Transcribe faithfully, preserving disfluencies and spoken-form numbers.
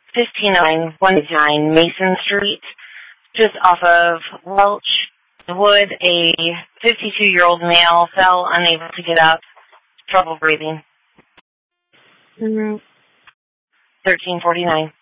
fifteen nine one nine Mason Street, just off of Welch Wood. A fifty-two-year-old male fell unable to get up, trouble breathing. Mm-hmm. thirteen forty-nine.